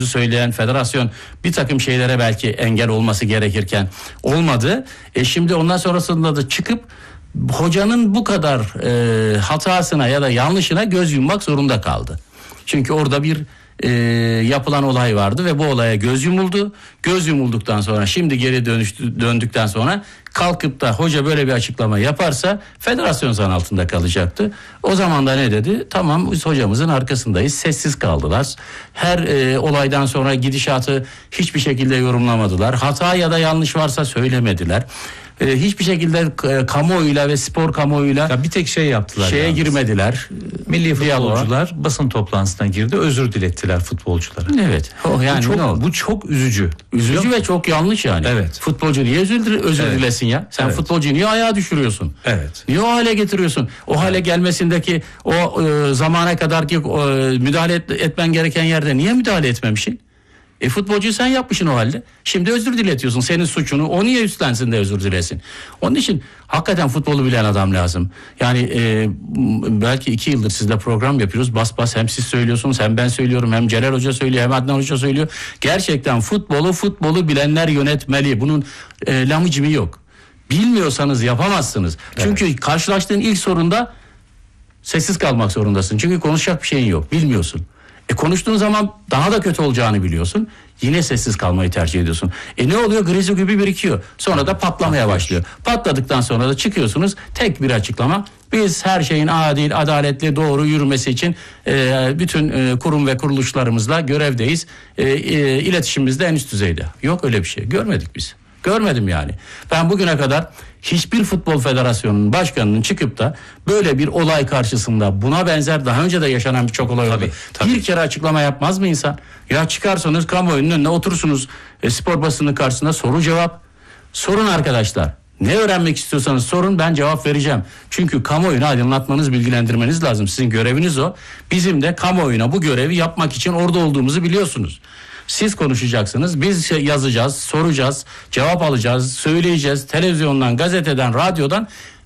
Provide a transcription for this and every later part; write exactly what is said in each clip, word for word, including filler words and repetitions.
söyleyen federasyon bir takım şeylere belki engel olması gerekirken olmadı. E şimdi ondan sonrasında da çıkıp hocanın bu kadar e, hatasına ya da yanlışına göz yummak zorunda kaldı. Çünkü orada bir e, yapılan olay vardı ve bu olaya göz yumuldu. Göz yumulduktan sonra şimdi geri dönüştü, döndükten sonra kalkıp da hoca böyle bir açıklama yaparsa federasyon zan altında kalacaktı. O zaman da ne dedi? Tamam, biz hocamızın arkasındayız. Sessiz kaldılar. Her e, olaydan sonra gidişatı hiçbir şekilde yorumlamadılar. Hata ya da yanlış varsa söylemediler. E, hiçbir şekilde e, kamuoyuyla ve spor kamuoyuyla ya bir tek şey yaptılar. Şeye yalnız. girmediler. Milli futbolcular diyaloğa. Basın toplantısına girdi, özür dilettiler futbolculara. Evet. O yani bu çok, bu çok üzücü. Üzücü Yok. ve çok yanlış yani. Evet. Futbolcu niye özür, özür evet. dilesin ya? Sen evet. futbolcuyu niye ayağa düşürüyorsun? Evet. Niye o hale getiriyorsun? O evet. hale gelmesindeki o e, zamana kadar ki e, müdahale et, etmen gereken yerde niye müdahale etmemişsin? E futbolcuyu sen yapmışsın o halde. Şimdi özür diletiyorsun. Senin suçunu o niye üstlensin de özür dilesin. Onun için hakikaten futbolu bilen adam lazım. Yani e, belki iki yıldır sizle program yapıyoruz. Bas bas hem siz söylüyorsunuz hem ben söylüyorum. Hem Celal Hoca söylüyor hem Adnan Hoca söylüyor. Gerçekten futbolu futbolu bilenler yönetmeli. Bunun e, lamıcımı yok. Bilmiyorsanız yapamazsınız. Evet. Çünkü karşılaştığın ilk sorunda sessiz kalmak zorundasın. Çünkü konuşacak bir şeyin yok. Bilmiyorsun. E konuştuğun zaman daha da kötü olacağını biliyorsun. Yine sessiz kalmayı tercih ediyorsun. E ne oluyor? Grizu gibi birikiyor. Sonra da patlamaya başlıyor. Patladıktan sonra da çıkıyorsunuz. Tek bir açıklama. Biz her şeyin adil, adaletli, doğru yürümesi için e, bütün e, kurum ve kuruluşlarımızla görevdeyiz. E, e, iletişimimiz de en üst düzeyde. Yok öyle bir şey. Görmedik biz. Görmedim yani. Ben bugüne kadar hiçbir futbol federasyonunun başkanının çıkıp da böyle bir olay karşısında buna benzer daha önce de yaşanan birçok olay oldu. Bir kere açıklama yapmaz mı insan? Ya çıkarsanız kamuoyunun önüne oturursunuz e, spor basının karşısında soru cevap. Sorun arkadaşlar. Ne öğrenmek istiyorsanız sorun, ben cevap vereceğim. Çünkü kamuoyunu aydınlatmanız, bilgilendirmeniz lazım. Sizin göreviniz o. Bizim de kamuoyuna bu görevi yapmak için orada olduğumuzu biliyorsunuz. Siz konuşacaksınız, biz yazacağız, soracağız, cevap alacağız, söyleyeceğiz. Televizyondan, gazeteden, radyodan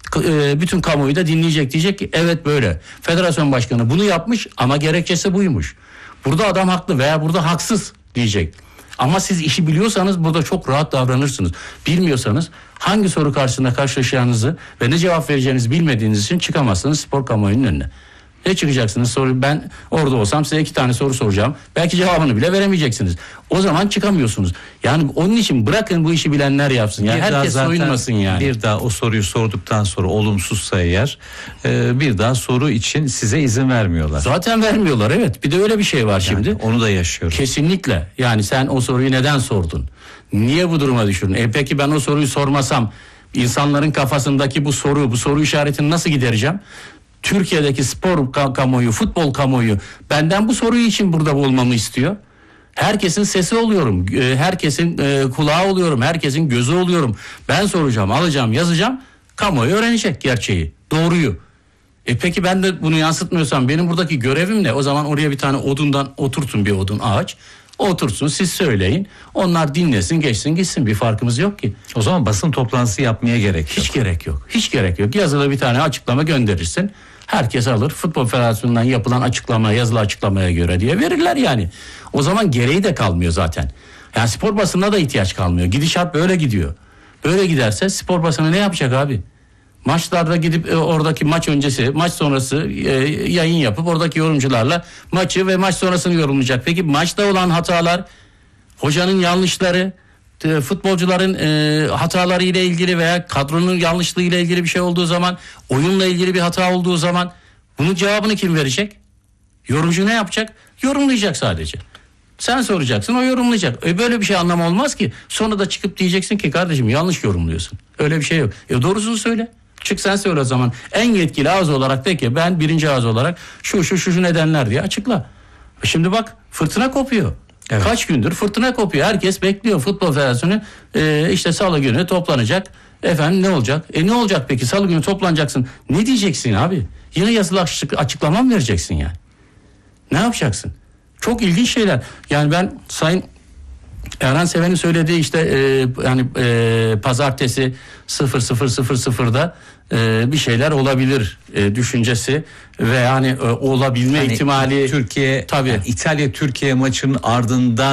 bütün kamuoyu da dinleyecek, diyecek ki evet böyle. Federasyon başkanı bunu yapmış ama gerekçesi buymuş. Burada adam haklı veya burada haksız diyecek. Ama siz işi biliyorsanız burada çok rahat davranırsınız. Bilmiyorsanız hangi soru karşısında karşılaşacağınızı ve ne cevap vereceğinizi bilmediğiniz için çıkamazsınız spor kamuoyunun önüne. Ne çıkacaksınız? Soru, ben orada olsam size iki tane soru soracağım. Belki cevabını bile veremeyeceksiniz. O zaman çıkamıyorsunuz. Yani onun için bırakın bu işi bilenler yapsın. Yani herkes soyunmasın yani. Bir daha o soruyu sorduktan sonra olumsuzsa eğer e, bir daha soru için size izin vermiyorlar. Zaten vermiyorlar, evet. Bir de öyle bir şey var yani şimdi. Onu da yaşıyoruz. Kesinlikle. Yani sen o soruyu neden sordun? Niye bu duruma düşürdün? E peki ben o soruyu sormasam insanların kafasındaki bu soru, bu soru işaretini nasıl gidereceğim? Türkiye'deki spor kamuoyu, futbol kamuoyu benden bu soruyu için burada olmamı istiyor. Herkesin sesi oluyorum, herkesin kulağı oluyorum, herkesin gözü oluyorum. Ben soracağım, alacağım, yazacağım. Kamuoyu öğrenecek gerçeği, doğruyu. E peki ben de bunu yansıtmıyorsam benim buradaki görevim ne? O zaman oraya bir tane odundan oturtun, bir odun ağaç. Otursun, siz söyleyin. Onlar dinlesin, geçsin, gitsin. Bir farkımız yok ki. O zaman basın toplantısı yapmaya gerek yok. Hiç gerek yok. Hiç gerek yok. Yazılı bir tane açıklama gönderirsin. Herkes alır. Futbol Federasyonu'ndan yapılan açıklama, yazılı açıklamaya göre diye verirler yani. O zaman gereği de kalmıyor zaten. Yani spor basınına da ihtiyaç kalmıyor. Gidişat böyle gidiyor. Böyle giderse spor basını ne yapacak abi? Maçlarda gidip e, oradaki maç öncesi, maç sonrası e, yayın yapıp oradaki yorumcularla maçı ve maç sonrasını yorumlayacak. Peki maçta olan hatalar, hocanın yanlışları, e, futbolcuların e, hataları ile ilgili veya kadronun yanlışlığı ile ilgili bir şey olduğu zaman, oyunla ilgili bir hata olduğu zaman bunun cevabını kim verecek? Yorumcu ne yapacak? Yorumlayacak sadece. Sen soracaksın, o yorumlayacak. E böyle bir şey anlamı olmaz ki. Sonra da çıkıp diyeceksin ki kardeşim yanlış yorumluyorsun. Öyle bir şey yok. E doğrusunu söyle. Çık sen söyle o zaman. En yetkili ağız olarak de ki ben birinci ağız olarak şu şu şu, şu nedenler diye açıkla. E şimdi bak fırtına kopuyor. Evet. Kaç gündür fırtına kopuyor. Herkes bekliyor. Futbol Federasyonu e, işte salı günü toplanacak. Efendim ne olacak? E ne olacak peki? Salı günü toplanacaksın. Ne diyeceksin abi? Yine yazılı açıklama mı vereceksin yani? Ne yapacaksın? Çok ilginç şeyler. Yani ben Sayın Erhan Seven'in söylediği işte e, yani e, pazartesi sıfır sıfır sıfır sıfırda e, bir şeyler olabilir e, düşüncesi ve yani e, olabilme hani ihtimali Türkiye tabii yani İtalya Türkiye maçının ardından